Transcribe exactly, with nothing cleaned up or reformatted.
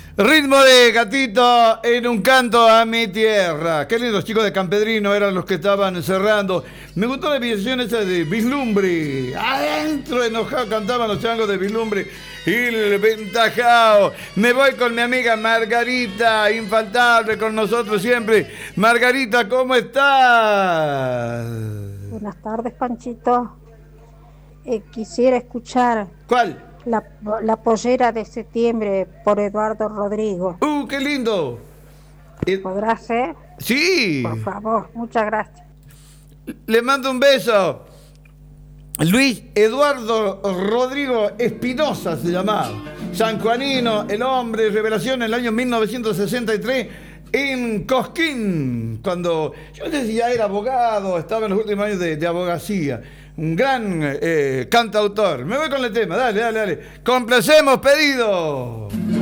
Ritmo de gatito en un canto a mi tierra. Qué lindos chicos de Campedrino eran los que estaban cerrando. Me gustó la visión esa de Vislumbre. Adentro enojado cantaban los changos de Vislumbre. Y el ventajao. Me voy con mi amiga Margarita, infaltable con nosotros siempre. Margarita, ¿cómo estás? Buenas tardes, Panchito. Eh, quisiera escuchar ¿Cuál? la, la pollera de septiembre por Eduardo Rodrigo. ¡Uh, qué lindo! Eh, ¿Podrá ser? sí. Por favor, muchas gracias. Le mando un beso. Luis Eduardo Rodrigo Espinosa se llamaba. Sanjuanino, el hombre, revelación en el año mil novecientos sesenta y tres en Cosquín, cuando yo no sé si ya era abogado, estaba en los últimos años de, de abogacía. Un gran eh, cantautor. Me voy con el tema, dale, dale, dale. Complacemos pedido.